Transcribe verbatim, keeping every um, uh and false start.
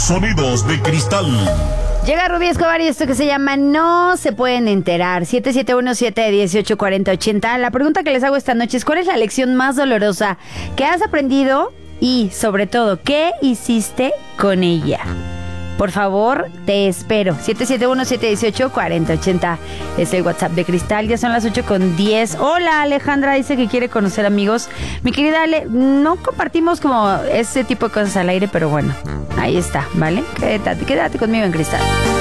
Sonidos de cristal. Llega Rubí Escobar y esto que se llama No se pueden enterar. siete siete uno siete, uno ocho cuatro cero, ocho cero. La pregunta que les hago esta noche es: ¿cuál es la lección más dolorosa que has aprendido? Y, sobre todo, ¿qué hiciste con ella? Por favor, te espero. siete siete uno siete uno ocho cuatro cero, ocho cero es el WhatsApp de Cristal. Ya son las ocho con diez. Hola, Alejandra dice que quiere conocer amigos. Mi querida Ale, no compartimos como ese tipo de cosas al aire, pero bueno, ahí está, ¿vale? Quédate, quédate conmigo en Cristal.